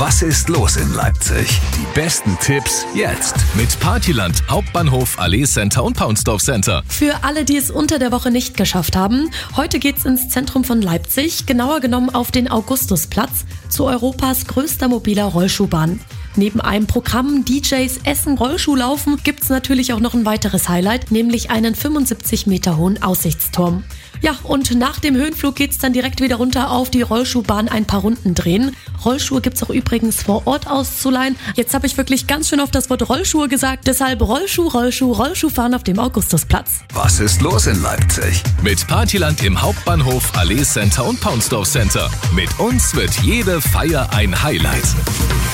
Was ist los in Leipzig? Die besten Tipps jetzt. Mit Partyland, Hauptbahnhof, Allee Center und Paunsdorf Center. Für alle, die es unter der Woche nicht geschafft haben, heute geht's ins Zentrum von Leipzig, genauer genommen auf den Augustusplatz, zu Europas größter mobiler Rollschuhbahn. Neben einem Programm, DJs, Essen, Rollschuhlaufen gibt's natürlich auch noch ein weiteres Highlight, nämlich einen 75 Meter hohen Aussichtsturm. Ja, und nach dem Höhenflug geht's dann direkt wieder runter auf die Rollschuhbahn, ein paar Runden drehen. Rollschuhe gibt's auch übrigens vor Ort auszuleihen. Jetzt habe ich wirklich ganz schön oft das Wort Rollschuhe gesagt, deshalb Rollschuhfahren auf dem Augustusplatz. Was ist los in Leipzig? Mit Partyland im Hauptbahnhof, Allee Center und Paunsdorf Center. Mit uns wird jede Feier ein Highlight.